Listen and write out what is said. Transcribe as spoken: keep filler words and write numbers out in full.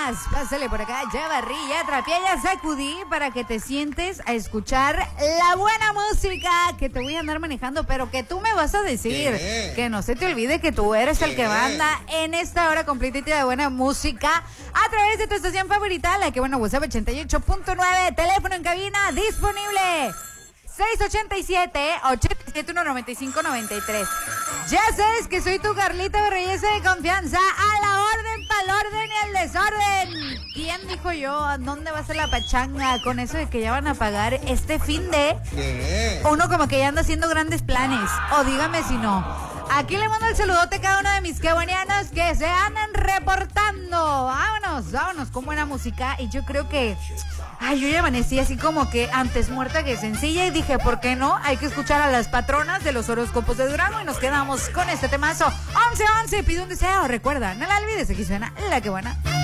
buenas. Pásale por acá, ya barrí, ya trapeé, ya sacudí para que te sientes a escuchar la buena música que te voy a andar manejando, pero que tú me vas a decir. ¿Qué? Que no se te olvide que tú eres ¿Qué? el que manda en esta hora completita de buena música a través de tu estación favorita, la que bueno, WhatsApp ochenta y ocho punto nueve, teléfono en cabina disponible seis ochenta y siete, ochenta y siete, uno noventa y cinco, noventa y tres. Ya sabes que soy tu Carlita Berreyesa de confianza, a la orden, pa'l orden y el desorden. ¿Quién dijo yo? ¿Dónde va a ser la pachanga con eso de que ya van a pagar este fin de? ¿Qué? Uno como que ya anda haciendo grandes planes, o dígame si no. Aquí le mando el saludote a cada uno de mis quebuenianos que se andan reportando. Vámonos, vámonos con buena música. Y yo creo que... Ay, yo ya amanecí así como que antes muerta que sencilla y dije, ¿por qué no? Hay que escuchar a las patronas de los horóscopos de Durango y nos quedamos con este temazo. once once, pide un deseo. Recuerda, no la olvides, aquí suena La Que Buena.